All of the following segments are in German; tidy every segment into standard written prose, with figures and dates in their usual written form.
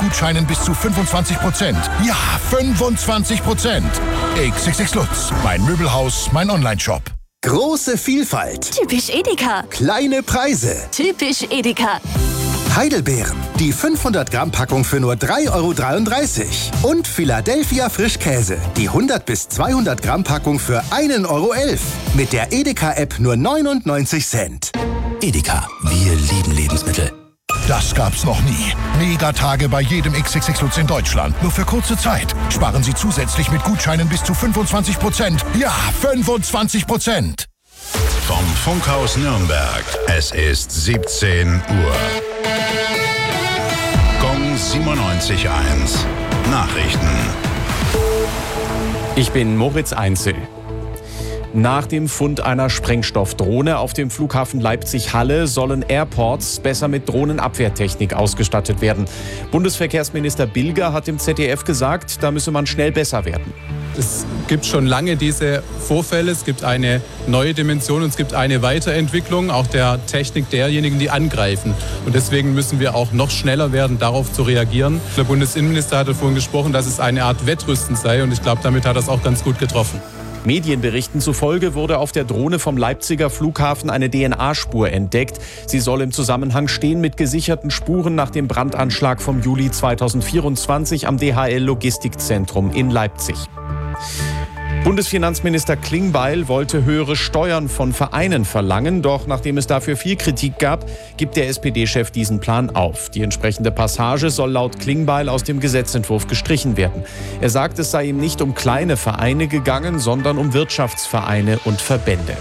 Gutscheinen bis zu 25%. Ja, 25%. XXX Lutz, mein Möbelhaus, mein Onlineshop. Große Vielfalt. Typisch Edeka. Kleine Preise. Typisch Edeka. Heidelbeeren, die 500 Gramm Packung für nur 3,33 €. Und Philadelphia Frischkäse, die 100 bis 200 Gramm Packung für 1,11 €. Mit der Edeka-App nur 99 Cent. Edeka, wir lieben Lebensmittel. Das gab's noch nie. Megatage bei jedem XXX Lutz in Deutschland. Nur für kurze Zeit. Sparen Sie zusätzlich mit Gutscheinen bis zu 25%. Ja, 25%. Vom Funkhaus Nürnberg. Es ist 17 Uhr. Gong 97.1. Nachrichten. Ich bin Moritz Einzel. Nach dem Fund einer Sprengstoffdrohne auf dem Flughafen Leipzig-Halle sollen Airports besser mit Drohnenabwehrtechnik ausgestattet werden. Bundesverkehrsminister Bilger hat im ZDF gesagt, da müsse man schnell besser werden. Es gibt schon lange diese Vorfälle, es gibt eine neue Dimension und es gibt eine Weiterentwicklung auch der Technik derjenigen, die angreifen. Und deswegen müssen wir auch noch schneller werden, darauf zu reagieren. Der Bundesinnenminister hatte vorhin gesprochen, dass es eine Art Wettrüsten sei und ich glaube, damit hat er es auch ganz gut getroffen. Medienberichten zufolge wurde auf der Drohne vom Leipziger Flughafen eine DNA-Spur entdeckt. Sie soll im Zusammenhang stehen mit gesicherten Spuren nach dem Brandanschlag vom Juli 2024 am DHL-Logistikzentrum in Leipzig. Bundesfinanzminister Klingbeil wollte höhere Steuern von Vereinen verlangen, doch nachdem es dafür viel Kritik gab, gibt der SPD-Chef diesen Plan auf. Die entsprechende Passage soll laut Klingbeil aus dem Gesetzentwurf gestrichen werden. Er sagt, es sei ihm nicht um kleine Vereine gegangen, sondern um Wirtschaftsvereine und Verbände.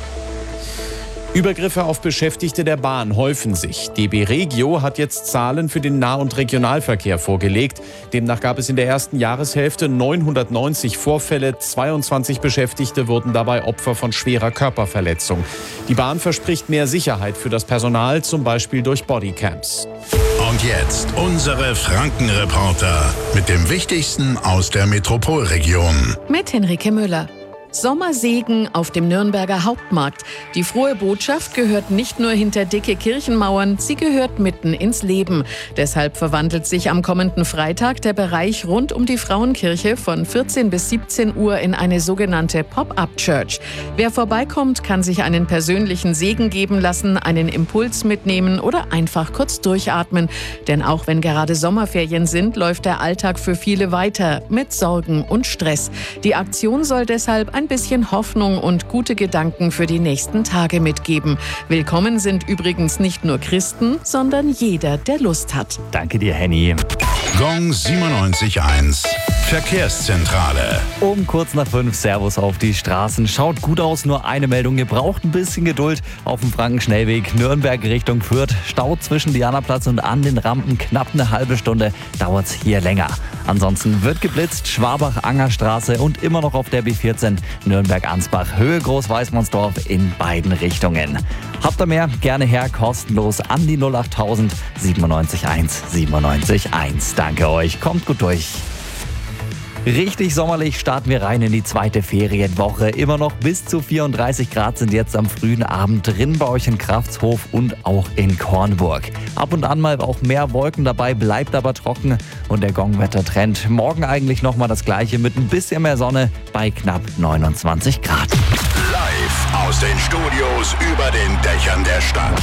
Übergriffe auf Beschäftigte der Bahn häufen sich. DB Regio hat jetzt Zahlen für den Nah- und Regionalverkehr vorgelegt. Demnach gab es in der ersten Jahreshälfte 990 Vorfälle. 22 Beschäftigte wurden dabei Opfer von schwerer Körperverletzung. Die Bahn verspricht mehr Sicherheit für das Personal, zum Beispiel durch Bodycams. Und jetzt unsere Franken-Reporter mit dem Wichtigsten aus der Metropolregion. Mit Henrike Müller. Sommersegen auf dem Nürnberger Hauptmarkt. Die frohe Botschaft gehört nicht nur hinter dicke Kirchenmauern, sie gehört mitten ins Leben. Deshalb verwandelt sich am kommenden Freitag der Bereich rund um die Frauenkirche von 14 bis 17 Uhr in eine sogenannte Pop-up-Church. Wer vorbeikommt, kann sich einen persönlichen Segen geben lassen, einen Impuls mitnehmen oder einfach kurz durchatmen. Denn auch wenn gerade Sommerferien sind, läuft der Alltag für viele weiter mit Sorgen und Stress. Die Aktion soll deshalb ein bisschen Hoffnung und gute Gedanken für die nächsten Tage mitgeben. Willkommen sind übrigens nicht nur Christen, sondern jeder, der Lust hat. Danke dir, Henny. Gong 97.1. Verkehrszentrale. Um kurz nach 5, Servus auf die Straßen. Schaut gut aus, nur eine Meldung. Ihr braucht ein bisschen Geduld auf dem Frankenschnellweg Nürnberg Richtung Fürth. Stau zwischen Dianaplatz und an den Rampen. Knapp eine halbe Stunde dauert es hier länger. Ansonsten wird geblitzt, Schwabach-Angerstraße und immer noch auf der B14 Nürnberg-Ansbach, Höhe Groß-Weißmannsdorf in beiden Richtungen. Habt ihr mehr? Gerne her, kostenlos an die 08000 97 97 1. Danke euch, kommt gut durch. Richtig sommerlich starten wir rein in die zweite Ferienwoche. Immer noch bis zu 34 Grad sind jetzt am frühen Abend drin bei euch in Kraftshof und auch in Kornburg. Ab und an mal auch mehr Wolken dabei, bleibt aber trocken und der Gongwettertrend. Morgen eigentlich nochmal das gleiche mit ein bisschen mehr Sonne bei knapp 29 Grad. Live aus den Studios über den Dächern der Stadt.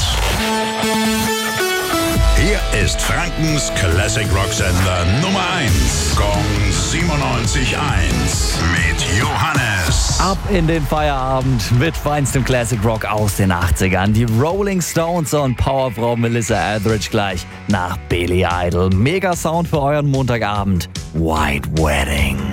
Hier ist Frankens Classic Rock Sender Nummer 1. Gong 97.1 mit Johannes. Ab in den Feierabend mit feinstem Classic Rock aus den 80ern. Die Rolling Stones und Powerfrau Melissa Etheridge gleich nach Billy Idol. Mega Sound für euren Montagabend. White Wedding.